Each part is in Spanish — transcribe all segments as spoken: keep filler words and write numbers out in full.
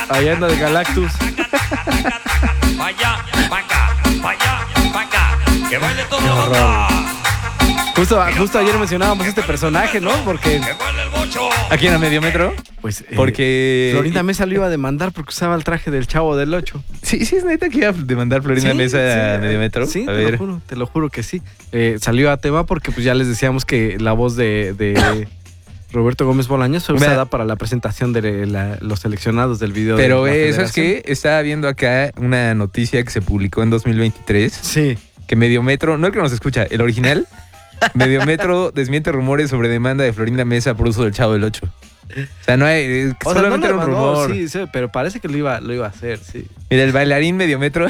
Allá anda el Galactus. Vaya, vaca, vaya, vaca. Que baile todo la banda. Justo, justo ayer mencionábamos este personaje, ¿no? Porque... Que baile el bocho. ¿A quién? ¿A Medio Metro? Pues, eh, Porque... Florinda Mesa lo iba a demandar porque usaba el traje del Chavo del Ocho. Sí, sí, es neta que iba a demandar Florinda Sí, Mesa a sí, Medio Metro. Sí, a te ver. lo juro, te lo juro que sí. Eh, salió a tema porque pues ya les decíamos que la voz de, de Roberto Gómez Bolaños fue Mira. usada para la presentación de la- los seleccionados del video. Pero, de la eh, ¿sabes federación. qué? Estaba viendo acá una noticia que se publicó en dos mil veintitrés. Sí. Que Medio Metro, no el que nos escucha, el original, Medio Metro desmiente rumores sobre demanda de Florinda Mesa por uso del Chavo del Ocho. O sea, no hay, eh, O sea, solamente no lo era un demandó, rumor. Sí, sí, pero parece que lo iba, lo iba a hacer, sí. Mira, el bailarín Medio Metro.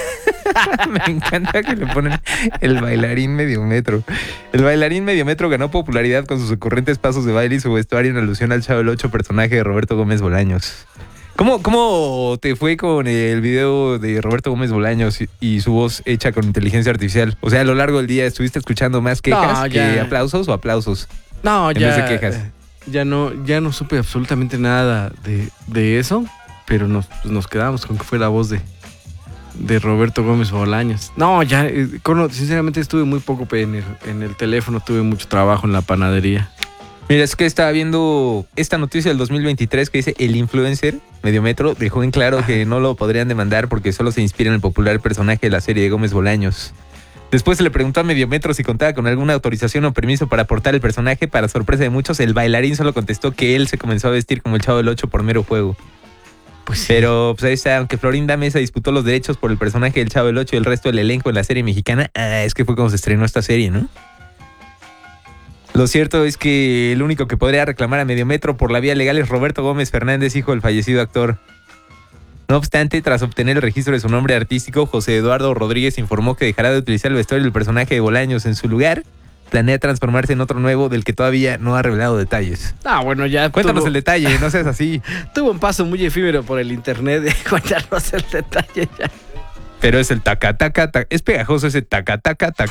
Me encanta que le ponen el bailarín Medio Metro. El bailarín Medio Metro ganó popularidad con sus ocurrentes pasos de baile y su vestuario en alusión al Chavo del Ocho, personaje de Roberto Gómez Bolaños. ¿Cómo, ¿Cómo te fue con el video de Roberto Gómez Bolaños y, y su voz hecha con inteligencia artificial? O sea, a lo largo del día, ¿estuviste escuchando más quejas No, que ya. aplausos o aplausos? No, En ya. vez de quejas. eh, Ya no, ya no supe absolutamente nada de, de eso, pero nos, pues nos quedamos con que fue la voz de, de Roberto Gómez Bolaños. No, ya, eh, Cono, sinceramente estuve muy poco en el, en el teléfono, tuve mucho trabajo en la panadería. Mira, es que estaba viendo esta noticia del dos mil veintitrés que dice el influencer Medio Metro dejó en claro que no lo podrían demandar porque solo se inspira en el popular personaje de la serie de Gómez Bolaños. Después se le preguntó a Medio Metro si contaba con alguna autorización o permiso para aportar el personaje. Para sorpresa de muchos, el bailarín solo contestó que él se comenzó a vestir como el Chavo del Ocho por mero juego. Pues sí. Pero pues ahí está, aunque Florinda Mesa disputó los derechos por el personaje del Chavo del Ocho y el resto del elenco en la serie mexicana, ah, es que fue como se estrenó esta serie, ¿no? Lo cierto es que el único que podría reclamar a Medio Metro por la vía legal es Roberto Gómez Fernández, hijo del fallecido actor. No obstante, tras obtener el registro de su nombre artístico, José Eduardo Rodríguez informó que dejará de utilizar el vestuario del personaje de Bolaños. En su lugar, planea transformarse en otro nuevo del que todavía no ha revelado detalles. Ah, bueno, ya. Cuéntanos tuvo, el detalle, no seas así. Tuvo un paso muy efímero por el internet de cuéntanos el detalle ya. Pero es el taca, taca, taca. Es pegajoso ese taca, taca, taca,